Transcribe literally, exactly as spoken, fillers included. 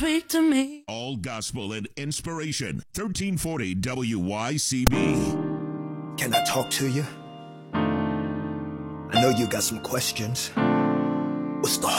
Speak to me. All gospel and inspiration. thirteen forty W Y C B. Can I talk to you? I know you got some questions. What's the